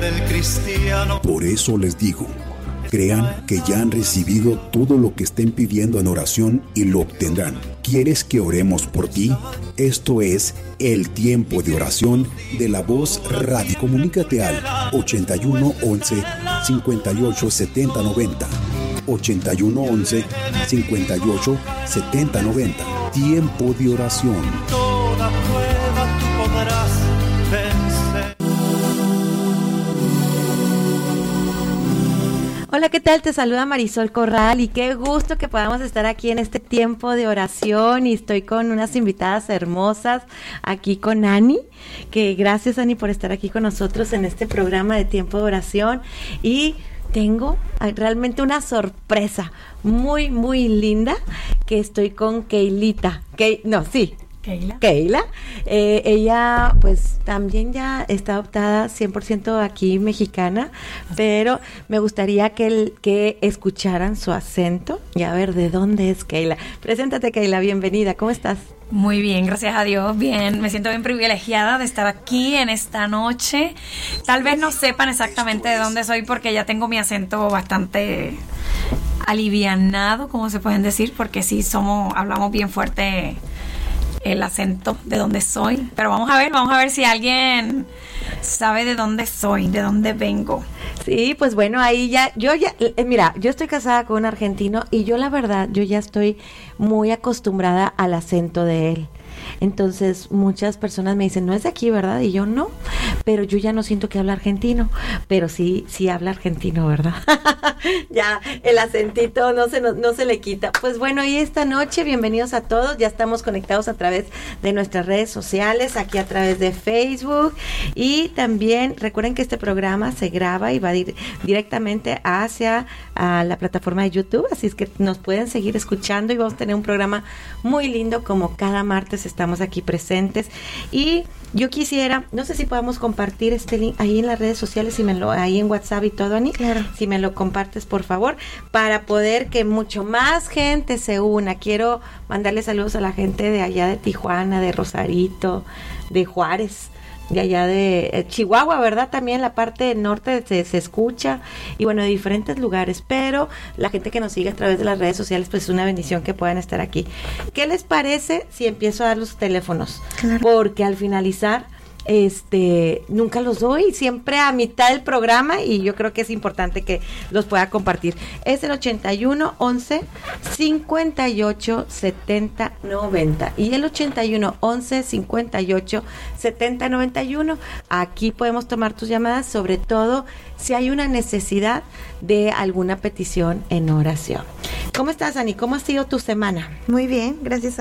del cristiano. Por eso les digo, crean que ya han recibido todo lo que estén pidiendo en oración y lo obtendrán. ¿Quieres que oremos por ti? Esto es el tiempo de oración de La Voz Radio. Comunícate al 81 11 58 70 90. 81 11 58 70 90. Tiempo de oración. Toda prueba tú podrás vencer. Hola, ¿qué tal? Te saluda Marisol Corral y qué gusto que podamos estar aquí en este tiempo de oración y estoy con unas invitadas hermosas aquí con Ani, que gracias Ani por estar aquí con nosotros en este programa de tiempo de oración y tengo realmente una sorpresa muy, muy linda que estoy con Keilita. Keila. Ella pues también ya está adoptada 100% aquí mexicana, pero me gustaría que escucharan su acento y a ver de dónde es Keila. Preséntate, Keila, bienvenida, ¿cómo estás? Muy bien, gracias a Dios, bien, me siento bien privilegiada de estar aquí en esta noche. Tal vez no sepan exactamente de dónde soy porque ya tengo mi acento bastante alivianado, como se pueden decir, porque sí hablamos bien fuerte el acento de dónde soy, pero vamos a ver si alguien sabe de dónde soy, de dónde vengo. Sí, pues bueno, ahí mira, yo estoy casada con un argentino y yo la verdad, yo ya estoy muy acostumbrada al acento de él. Entonces muchas personas me dicen, no es de aquí, ¿verdad? Y yo no, pero yo ya no siento que habla argentino, pero sí habla argentino, ¿verdad? Ya el acentito no se le quita. Pues bueno, y esta noche, bienvenidos a todos, ya estamos conectados a través de nuestras redes sociales, aquí a través de Facebook, y también recuerden que este programa se graba y va directamente hacia la plataforma de YouTube, así es que nos pueden seguir escuchando y vamos a tener un programa muy lindo como cada martes estamos aquí presentes. Y yo quisiera, no sé si podamos compartir este link ahí en las redes sociales, ahí en WhatsApp y todo, Ani. Claro. Si me lo compartes, por favor, para poder que mucho más gente se una. Quiero mandarle saludos a la gente de allá de Tijuana, de Rosarito, de Juárez, de allá de Chihuahua, ¿verdad? También la parte norte se escucha, y bueno, de diferentes lugares, pero la gente que nos sigue a través de las redes sociales, pues es una bendición que puedan estar aquí. ¿Qué les parece si empiezo a dar los teléfonos? Claro. Porque al finalizar, nunca los doy, siempre a mitad del programa, y yo creo que es importante que los pueda compartir. Es el 81 11 58 70 90 y el 81 11 58 70 91. Aquí podemos tomar tus llamadas, sobre todo si hay una necesidad de alguna petición en oración. ¿Cómo estás, Ani? ¿Cómo ha sido tu semana? Muy bien, gracias